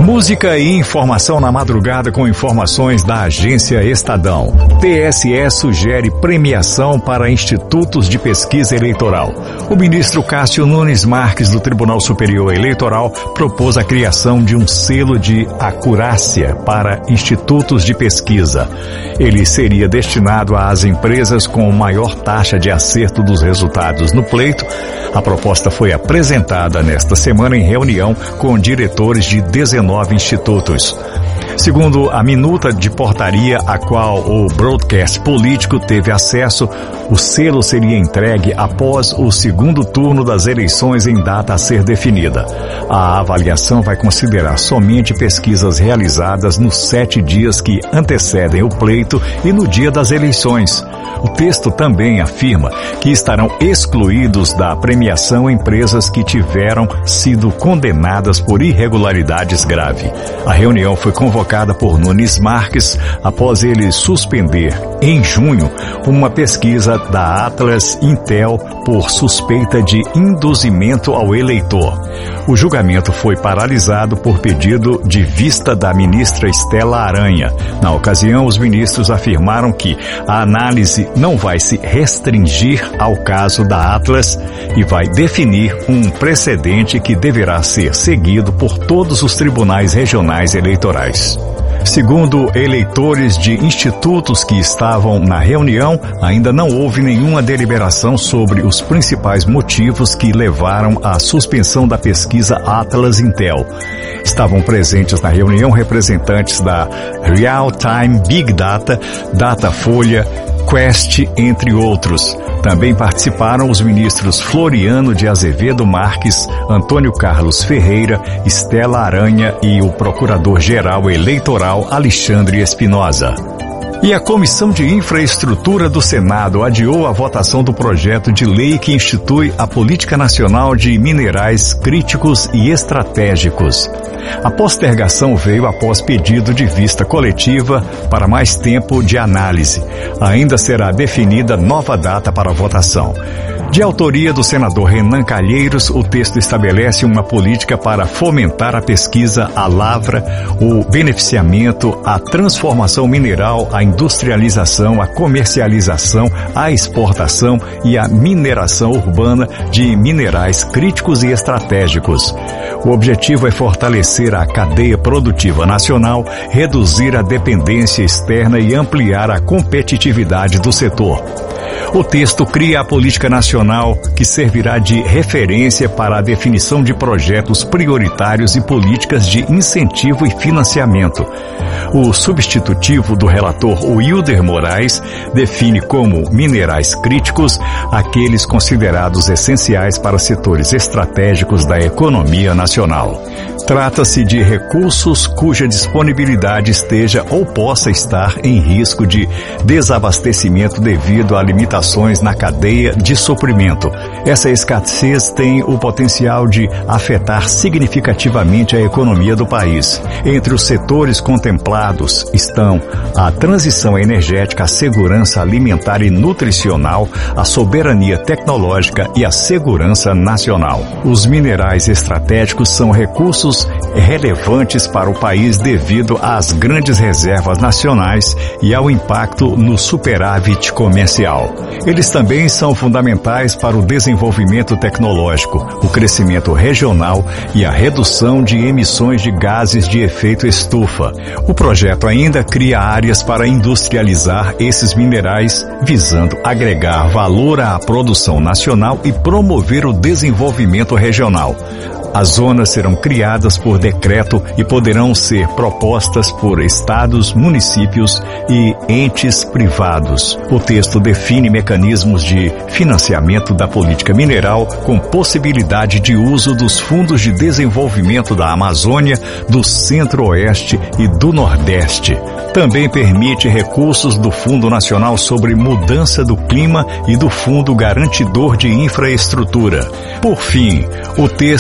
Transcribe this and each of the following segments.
Música e informação na madrugada com informações da Agência Estadão. TSE sugere premiação para institutos de pesquisa eleitoral. O ministro Cássio Nunes Marques, do Tribunal Superior Eleitoral, propôs a criação de um selo de acurácia para institutos de pesquisa. Ele seria destinado às empresas com maior taxa de acerto dos resultados no pleito. A proposta foi apresentada nesta semana em reunião com diretores de 19 institutos. Segundo a minuta de portaria a qual o broadcast político teve acesso, o selo seria entregue após o segundo turno das eleições em data a ser definida. A avaliação vai considerar somente pesquisas realizadas nos 7 dias que antecedem o pleito e no dia das eleições. O texto também afirma que estarão excluídos da premiação empresas que tiveram sido condenadas por irregularidades graves. A reunião foi convocada por Nunes Marques após ele suspender, em junho, uma pesquisa da Atlas Intel por suspeita de induzimento ao eleitor. O julgamento foi paralisado por pedido de vista da ministra Estela Aranha. Na ocasião, os ministros afirmaram que a análise não vai se restringir ao caso da Atlas e vai definir um precedente que deverá ser seguido por todos os tribunais regionais eleitorais. Segundo eleitores de institutos que estavam na reunião, ainda não houve nenhuma deliberação sobre os principais motivos que levaram à suspensão da pesquisa Atlas Intel. Estavam presentes na reunião representantes da Real Time Big Data, Datafolha, Quest, entre outros. Também participaram os ministros Floriano de Azevedo Marques, Antônio Carlos Ferreira, Estela Aranha e o procurador-geral eleitoral Alexandre Espinosa. E a Comissão de Infraestrutura do Senado adiou a votação do projeto de lei que institui a Política Nacional de Minerais Críticos e Estratégicos. A postergação veio após pedido de vista coletiva para mais tempo de análise. Ainda será definida nova data para a votação. De autoria do senador Renan Calheiros, o texto estabelece uma política para fomentar a pesquisa, a lavra, o beneficiamento, a transformação mineral, a industrialização, a comercialização, a exportação e a mineração urbana de minerais críticos e estratégicos. O objetivo é fortalecer a cadeia produtiva nacional, reduzir a dependência externa e ampliar a competitividade do setor. O texto cria a política nacional que servirá de referência para a definição de projetos prioritários e políticas de incentivo e financiamento. O substitutivo do relator Wilder Moraes define como minerais críticos aqueles considerados essenciais para setores estratégicos da economia nacional. Trata-se de recursos cuja disponibilidade esteja ou possa estar em risco de desabastecimento devido a limitações na cadeia de suprimento. Essa escassez tem o potencial de afetar significativamente a economia do país. Entre os setores contemplados estão a transição energética, a segurança alimentar e nutricional, a soberania tecnológica e a segurança nacional. Os minerais estratégicos são recursos relevantes para o país devido às grandes reservas nacionais e ao impacto no superávit comercial. Eles também são fundamentais para o desenvolvimento tecnológico, o crescimento regional e a redução de emissões de gases de efeito estufa. O projeto ainda cria áreas para industrializar esses minerais, visando agregar valor à produção nacional e promover o desenvolvimento regional. As zonas serão criadas por decreto e poderão ser propostas por estados, municípios e entes privados. O texto define mecanismos de financiamento da política mineral com possibilidade de uso dos fundos de desenvolvimento da Amazônia, do Centro-Oeste e do Nordeste. Também permite recursos do Fundo Nacional sobre Mudança do Clima e do Fundo Garantidor de Infraestrutura. Por fim, o texto também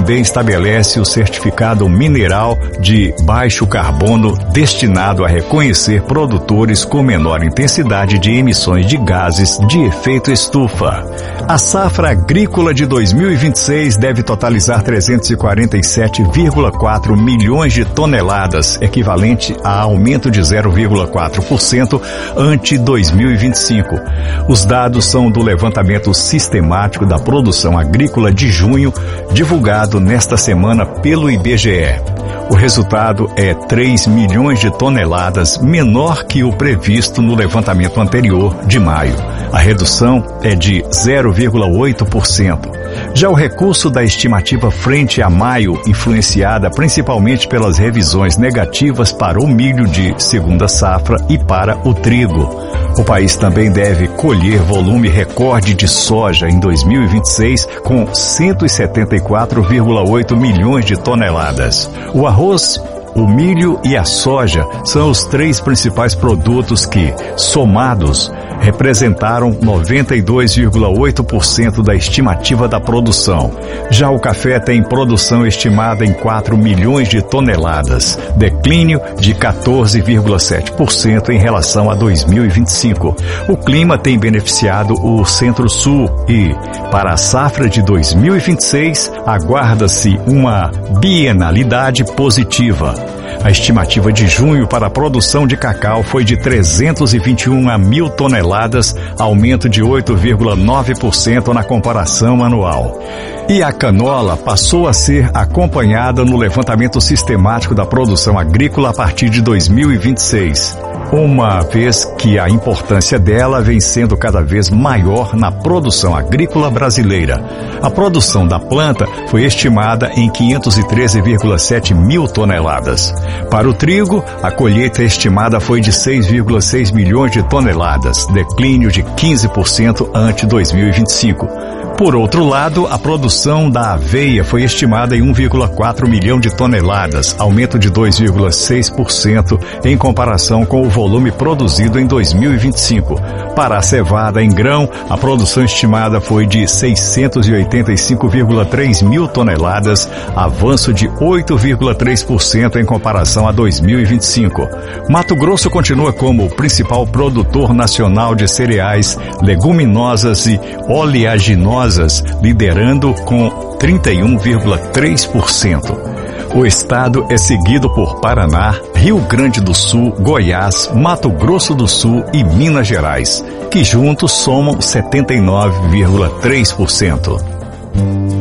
também estabelece o certificado mineral de baixo carbono destinado a reconhecer produtores com menor intensidade de emissões de gases de efeito estufa. A safra agrícola de 2026 deve totalizar 347,4 milhões de toneladas, equivalente a aumento de 0,4% ante 2025. Os dados são do levantamento sistemático da produção agrícola de junho, divulgado nesta semana pelo IBGE. O resultado é 3 milhões de toneladas menor que o previsto no levantamento anterior, de maio. A redução é de 0,8%. Já o recurso da estimativa frente a maio, influenciada principalmente pelas revisões negativas para o milho de segunda safra e para o trigo. O país também deve colher volume recorde de soja em 2026, com 174,8 milhões de toneladas. O arroz, o milho e a soja são os 3 principais produtos que, somados, representaram 92,8% da estimativa da produção. Já o café tem produção estimada em 4 milhões de toneladas, declínio de 14,7% em relação a 2025. O clima tem beneficiado o Centro-Sul e, para a safra de 2026, aguarda-se uma bienalidade positiva. A estimativa de junho para a produção de cacau foi de 321 mil toneladas, aumento de 8,9% na comparação anual. E a canola passou a ser acompanhada no levantamento sistemático da produção agrícola a partir de 2026. Uma vez que a importância dela vem sendo cada vez maior na produção agrícola brasileira. A produção da planta foi estimada em 513,7 mil toneladas. Para o trigo, a colheita estimada foi de 6,6 milhões de toneladas, declínio de 15% ante 2025. Por outro lado, a produção da aveia foi estimada em 1,4 milhão de toneladas, aumento de 2,6% em comparação com o volume produzido em 2025. Para a cevada em grão, a produção estimada foi de 685,3 mil toneladas, avanço de 8,3% em comparação a 2025. Mato Grosso continua como o principal produtor nacional de cereais, leguminosas e oleaginosas, liderando com 31,3%. O estado é seguido por Paraná, Rio Grande do Sul, Goiás, Mato Grosso do Sul e Minas Gerais, que juntos somam 79,3%.